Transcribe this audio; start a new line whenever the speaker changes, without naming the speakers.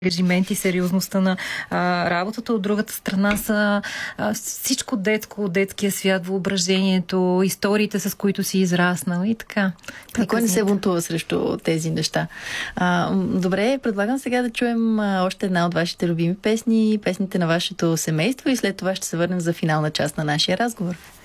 ангажименти, сериозността на работата. От другата страна са всичко детско, детския свят, въображението, историите, с които си израснал и така.
Никой не се бунтува срещу тези неща. Добре, предлагам сега да чуем още една от вашите любими песни, песните на вашето семейство и след това ще се върнем за финална част на нашия разговор.